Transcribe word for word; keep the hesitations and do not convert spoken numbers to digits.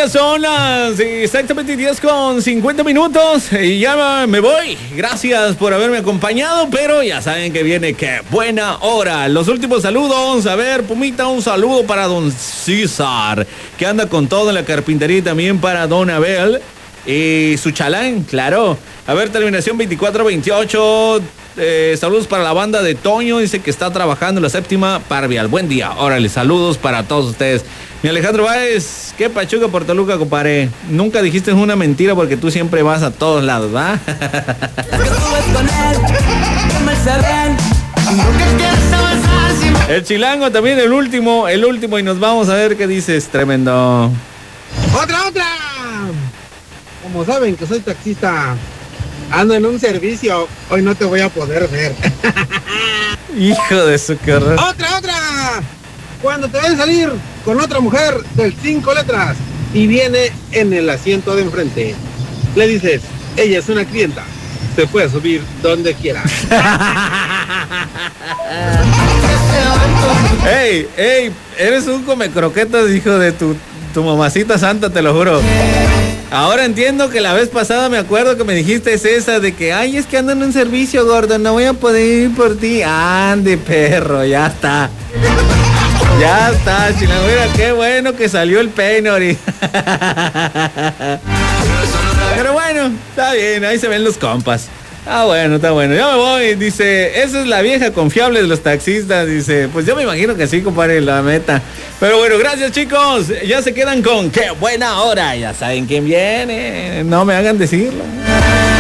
ya son las exactamente diez con cincuenta minutos y ya me voy. Gracias por haberme acompañado, pero ya saben que viene qué buena hora. Los últimos saludos. A ver, Pumita, un saludo para don César, que anda con todo en la carpintería, y también para don Abel y su chalán, claro. A ver, terminación veinticuatro veintiocho. Eh, saludos para la banda de Toño, dice que está trabajando en la séptima Parvial. Buen día, órale, saludos para todos ustedes. Mi Alejandro Báez, qué pachuca por Toluca, compadre. Nunca dijiste una mentira porque tú siempre vas a todos lados, ¿va? El chilango también, el último, el último, y nos vamos a ver qué dices, tremendo. ¡Otra, otra! Como saben que soy taxista, ando en un servicio, hoy no te voy a poder ver. Hijo de su carrera. ¡Otra, otra! Cuando te ven salir con otra mujer del cinco letras y viene en el asiento de enfrente, le dices, ella es una clienta, se puede subir donde quiera. ¡Ey, ey! Eres un come croquetas, hijo de tu, tu mamacita santa, te lo juro. Ahora entiendo que la vez pasada me acuerdo que me dijiste esa de que, ay, es que ando en un servicio, gordo, no voy a poder ir por ti. Ande, perro, ya está. Ya está, chilango. Mira, qué bueno que salió el peine ahorita. Pero bueno, está bien, ahí se ven los compas. Ah, bueno, está bueno. Ya me voy. Dice, esa es la vieja confiable de los taxistas. Dice, pues yo me imagino que sí, compadre, la meta. Pero bueno, gracias, chicos. Ya se quedan con qué buena hora. Ya saben quién viene. No me hagan decirlo.